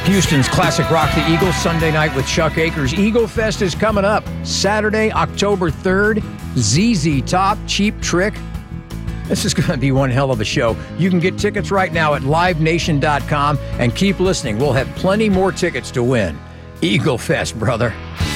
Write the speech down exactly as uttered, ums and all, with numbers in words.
Houston's classic rock, the Eagles, Sunday night with Chuck Akers. Eagle Fest is coming up Saturday, October third. Z Z Top, Cheap Trick. This is going to be one hell of a show. You can get tickets right now at live nation dot com and keep listening. We'll have plenty more tickets to win. Eagle Fest, brother.